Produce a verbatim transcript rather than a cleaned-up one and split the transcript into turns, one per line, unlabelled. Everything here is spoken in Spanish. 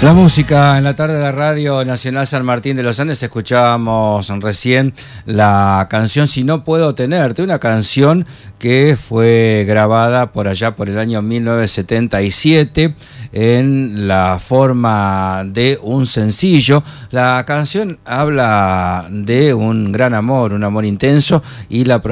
La música en la tarde de Radio Nacional San Martín de los Andes. Escuchábamos recién la canción Si no puedo tenerte, una canción que fue grabada por allá por el año mil novecientos setenta y siete en la forma de un sencillo. La canción habla de un gran amor, un amor intenso, y la